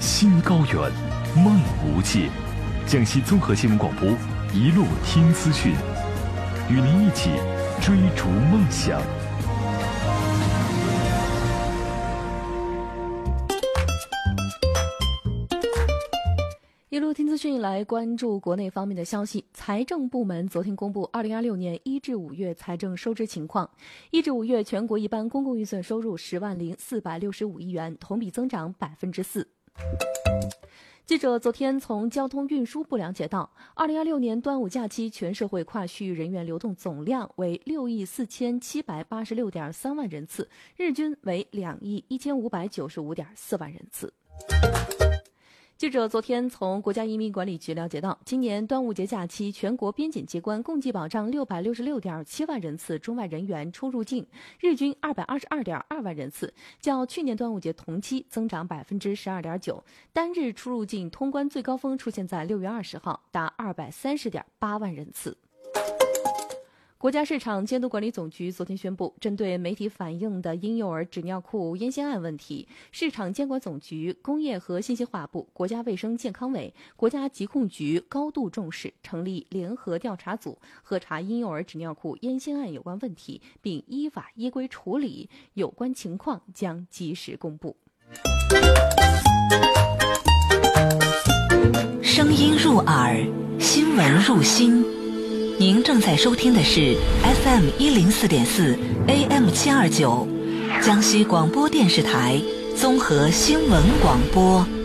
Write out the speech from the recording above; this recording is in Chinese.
心高远，梦无界。江西综合新闻广播，一路听资讯，与您一起追逐梦想。 一路听资讯，来关注国内方面的消息。财政部门昨天公布2026年1至5月财政收支情况。1至5月全国一般公共预算收入10.465亿元，同比增长4%。记者昨天从交通运输部了解到，2026年端午假期全社会跨区域人员流动总量为64786.3万人次，日均为21595.4万人次。记者昨天从国家移民管理局了解到，今年端午节假期，全国边检机关共计保障666.7万人次中外人员出入境，日均222.2万人次，较去年端午节同期增长12.9%。单日出入境通关最高峰出现在6月20号，达230.8万人次。国家市场监督管理总局昨天宣布，针对媒体反映的婴幼儿纸尿裤烟酰胺问题，市场监管总局、工业和信息化部、国家卫生健康委、国家疾控局高度重视，成立联合调查组，核查婴幼儿纸尿裤烟酰胺有关问题，并依法依规处理，有关情况将及时公布。 声音入耳，新闻入心。您正在收听的是 FM 104.4 AM 729江西广播电视台综合新闻广播。